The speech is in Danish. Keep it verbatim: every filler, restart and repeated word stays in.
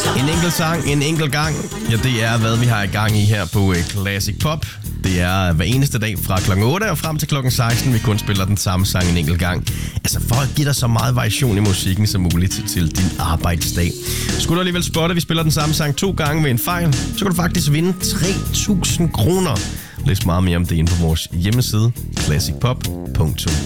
En enkelt sang, en enkelt gang. Ja, det er, hvad vi har i gang i her på Classic Pop. Det er hver eneste dag fra klokken otte og frem til klokken seksten, vi kun spiller den samme sang en enkelt gang. Altså for at give dig så meget variation i musikken som muligt til, til din arbejdsdag. Skulle du alligevel spotte, at vi spiller den samme sang to gange ved en fejl, så kan du faktisk vinde tre tusind kroner. Læs meget mere om det inde på vores hjemmeside classic pop punktum